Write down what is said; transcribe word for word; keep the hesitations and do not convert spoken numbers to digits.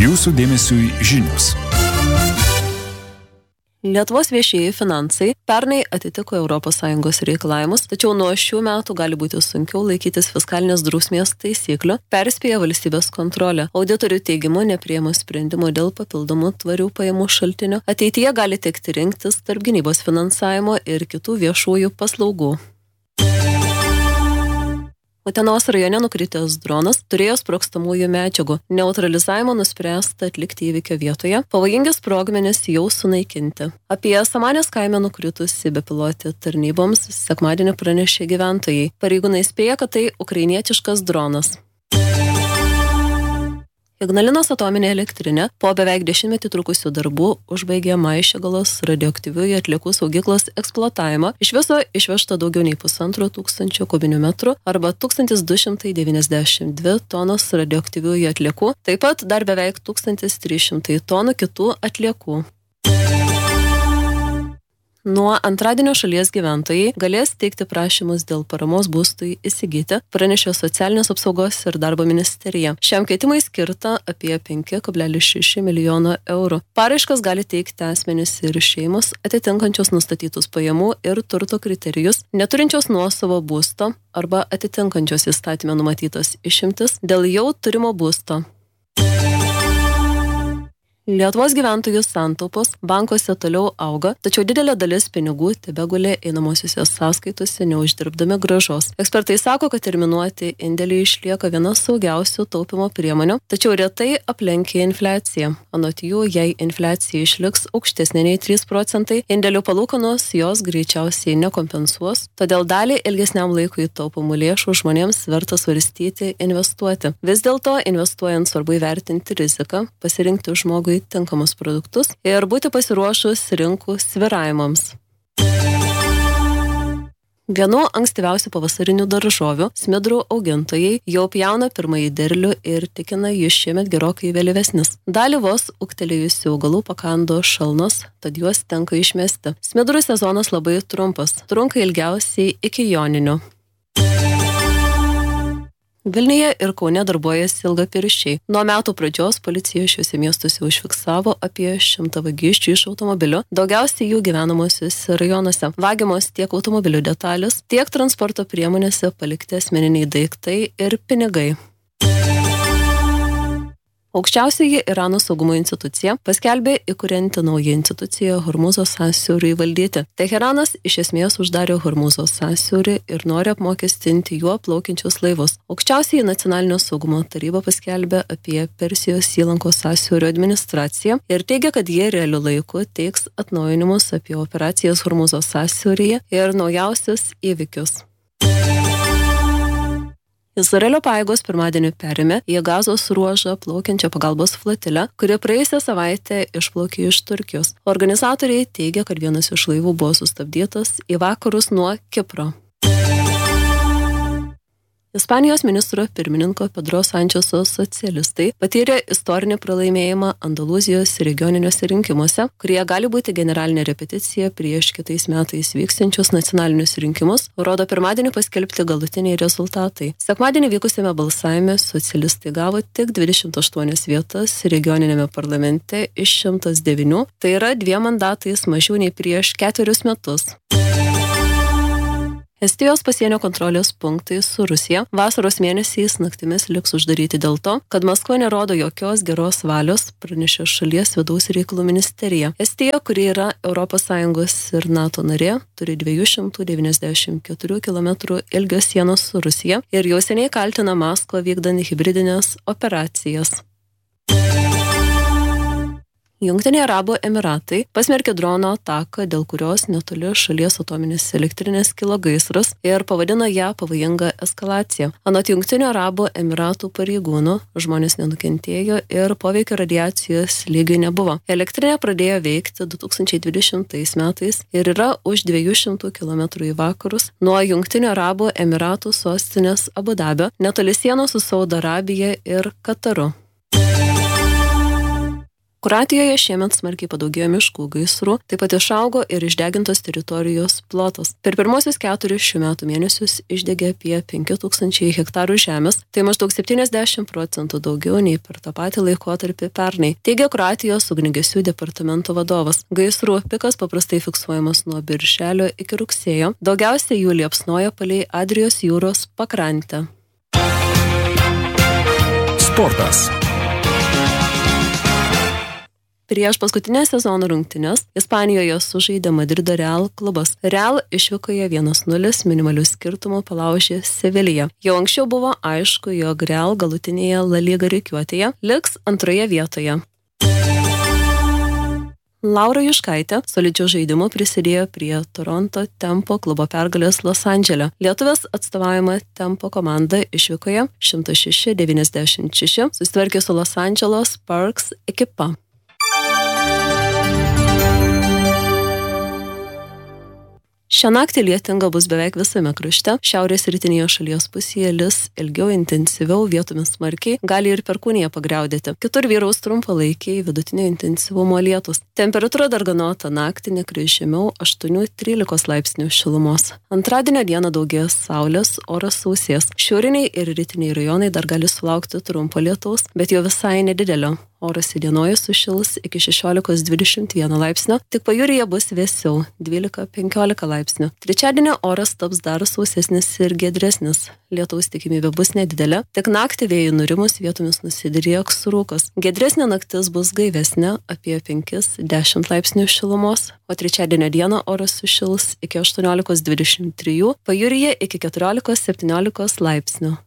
Jūsų dėmesiui žinios. Lietuvos viešieji finansai pernai atitiko Europos Sąjungos reikalavimus, tačiau nuo šių metų gali būti sunkiau laikytis fiskalinės drausmės taisyklių, perspėja valstybės kontrolė. Auditorių teigimu, nepriėmus sprendimo dėl papildomų tvarių pajamų šaltinių, ateityje gali tekti rinktis tarp gynybos finansavimo ir kitų viešųjų paslaugų. Utenos rajone nukritęs dronas turėjo sprogstamųjų medžiagų. Neutralizavimo nuspręsta atlikti įvykio vietoje, pavojingi sprogmenys jau sunaikinti. Apie Samanės kaime nukritusi bepilotį tarnyboms sekmadienį pranešė gyventojai. Pareigūnai spėja, kad tai ukrainietiškas dronas. Ignalinos atominė elektrinė po beveik dešimtmetį trukusių darbų užbaigė Maišiagalos radioaktyviųjų atliekų saugyklos eksploatavimą. Iš viso išvežta daugiau nei pusantro tūkstančio kubinių metrų arba tūkstantis du šimtai devyniasdešimt dvi tonos radioaktyviųjų atliekų, taip pat dar beveik tūkstantis trys šimtai tonų kitų atliekų. Nuo antradienio šalies gyventojai galės teikti prašymus dėl paramos būstui įsigyti, pranešė Socialinės apsaugos ir darbo ministerija. Šiam keitimui skirta apie penki kablelis šeši milijono eurų. Paraiškas gali teikti asmenys ir šeimos atitinkančios nustatytus pajamų ir turto kriterijus, neturinčios nuosavo būsto arba atitinkančios įstatyme numatytas išimtis dėl jau turimo būsto. Lietuvos gyventojų santaupos bankuose toliau auga, tačiau didelė dalis pinigų tebegulė einamosiuose sąskaitose neuždirbdami grąžos. Ekspertai sako, kad terminuoti indėliai išlieka viena saugiausių taupimo priemonių, tačiau retai aplenkia infliaciją. Anot jų, jei infliacija išliks aukštesnė nei trys procentai, indėlių palūkanos jos greičiausiai nekompensuos, todėl dalį ilgesniam laikui taupomų lėšų žmonėms verta svarstyti investuoti. Vis dėlto, investuojant svarbu įvertinti riziką, pasirinkti žmogui tinkamus produktus ir būti pasiruošus rinkų svyravimams. Vienu ankstyviausių pavasarinių daržovių smidrų augintojai jau pjauna pirmąjį derlių ir tikina, jis šiemet gerokai vėlyvesnis. Dalį vos ūgtelėjusių augalų pakando šalnos, tad juos tenka išmesti. Smidrų sezonas labai trumpas, trunka ilgiausiai iki joninių. Vilniuje ir Kaune darbuojasi ilgapirščiai. Nuo metų pradžios policija šiuose miestuose užfiksavo apie šimtą vagysčių iš automobilių, daugiausiai jų gyvenamosiuose rajonuose. Vagiamos tiek automobilių detalės, tiek transporto priemonėse palikti asmeniniai daiktai ir pinigai. Aukščiausioji Irano saugumo institucija paskelbė įkurianti naują instituciją Hormūzo sąsiauriui valdyti. Teheranas iš esmės uždarė Hormūzo sąsiaurį ir nori apmokestinti juo plaukiančius laivus. Aukščiausioji nacionalinio saugumo taryba paskelbė apie Persijos įlankos sąsiaurio administraciją ir teigia, kad jie realiu laiku teiks atnaujinimus apie operacijas Hormūzo sąsiauryje ir naujausius įvykius. Izraelio pajėgos pirmadienį perėmė į Gazos ruožą plaukiančią pagalbos flotilę, kuri praėjusią savaitę išplaukė iš Turkijos. Organizatoriai teigia, kad vienas iš laivų buvo sustabdytas į vakarus nuo Kipro. Ispanijos ministro pirmininko Pedro Sančeso socialistai patyrė istorinį pralaimėjimą Andalūzijos regioniniuose rinkimuose, kurie gali būti generalinė repeticija prieš kitais metais vyksiančius nacionalinius rinkimus, rodo pirmadienį paskelbti galutiniai rezultatai. Sekmadienį vykusiame balsavime socialistai gavo tik dvidešimt aštuonias vietas regioninėme parlamente iš šimtas devynių, tai yra dviem mandatais mažiau nei prieš ketverius metus. Estijos pasienio kontrolės punktai su Rusija vasaros mėnesiais naktimis liks uždaryti dėl to, kad Maskva nerodo jokios geros valios, pranešė šalies vidaus reikalų ministerija. Estija, kuri yra Europos Sąjungos ir NATO narė, turi dviejų šimtų devyniasdešimt keturių kilometrų ilgio sienos su Rusija ir jau seniai kaltina Maskvą vykdant hibridinės operacijas. Jungtiniai Arabų Emiratai pasmerkė drono ataką, dėl kurios netoli šalies atominės elektrinės kilo gaisras ir pavadino ją pavojinga eskalacija. Anot Jungtinių Arabų Emiratų pareigūnų, žmonės nenukentėjo ir poveikio radiacijos lygiai nebuvo. Elektrinė pradėjo veikti du tūkstančiai dvidešimtais metais ir yra už dviejų šimtų kilometrų į vakarus nuo Jungtinių Arabų Emiratų sostinės Abu Dabio, netoli sienos su Saudo Arabija ir Kataru. Kroatijoje šiemet smarkiai padaugėjo miškų gaisrų, taip pat išaugo ir išdegintos teritorijos plotas. Per pirmosius keturis šių metų mėnesius išdegė apie penki tūkstančiai hektarų žemės, tai maždaug septyniasdešimt procentų daugiau nei per tą patį laikotarpį pernai, teigia Kroatijos ugniagesių departamento vadovas. Gaisrų pikas paprastai fiksuojamas nuo birželio iki rugsėjo, daugiausiai jų liepsnoja palei Adrijos jūros pakrantę. Sportas. Prieš paskutinės sezono rungtynes Ispanijoje sužaidė Madrido Real klubas. Real išvykoje vienas nulis minimaliu skirtumu palaužė Seviliją. Jau anksčiau buvo aišku, jog Real galutinėje La Liga rikiuotėje liks antroje vietoje. Laura Juškaitė solidžiu žaidimu prisidėjo prie Toronto Tempo klubo pergalės Los Andžele. Lietuvės atstovaujama Tempo komanda išvykoje šimtas šeši devyniasdešimt šeši susitvarkė su Los Angeles Sparks ekipa. Šią naktį lietinga bus beveik visame krašte. Šiaurės rytinėje šalies pusėje lis ilgiau, intensyviau, vietomis smarkiai, gali ir perkūnija pagriaudėti. Kitur vyraus trumpalaikiai vidutinio intensyvumo lietūs. Temperatūra darganota naktį nekris žemiau aštuoni trylika laipsnių šilumos. Antradienio dieną daugės saulės, oras sausės. Šiauriniai ir rytiniai rajonai dar gali sulaukti trumpo lietaus, bet jau visai nedidelio. Oras įdienojus sušils iki šešiolika dvidešimt vienas laipsnio, tik pajūryje bus vėsiau dvylika penkiolika laipsnių. Trečiadienio oras taps dar sausesnis ir giedresnis. Lietaus tikimybė bus nedidelė, tik naktį vėjui nurimus vietomis nusidrieks rūkas. Giedresnė naktis bus gaivesnė apie penki dešimt laipsnių šilumos, o trečiadienio dieną oras sušils iki aštuoniolika dvidešimt trijų, pajūryje iki keturiolika septyniolika laipsnių.